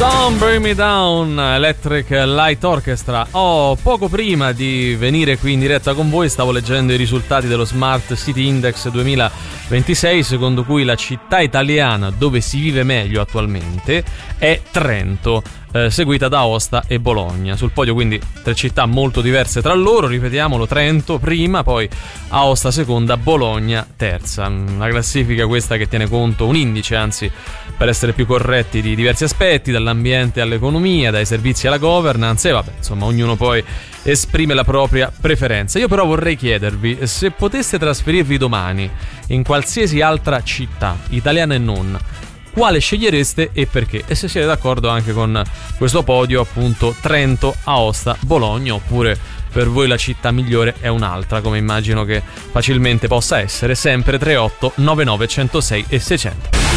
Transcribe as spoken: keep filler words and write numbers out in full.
Don't Bring Me Down, Electric Light Orchestra. Oh, poco prima di venire qui in diretta con voi stavo leggendo i risultati dello Smart City Index duemilaventisei, secondo cui la città italiana dove si vive meglio attualmente è Trento, eh, seguita da Aosta e Bologna. Sul podio quindi tre città molto diverse tra loro, ripetiamolo: Trento prima, poi Aosta seconda, Bologna terza. Una classifica questa che tiene conto, un indice anzi, per essere più corretti, di diversi aspetti, dall'ambiente all'economia, dai servizi alla governance, e vabbè, insomma, ognuno poi esprime la propria preferenza. Io però vorrei chiedervi, se poteste trasferirvi domani in qualsiasi altra città, italiana e non, quale scegliereste e perché? E se siete d'accordo anche con questo podio, appunto, Trento, Aosta, Bologna, oppure per voi la città migliore è un'altra, come immagino che facilmente possa essere. Sempre tre otto nove nove uno zero sei e seicento.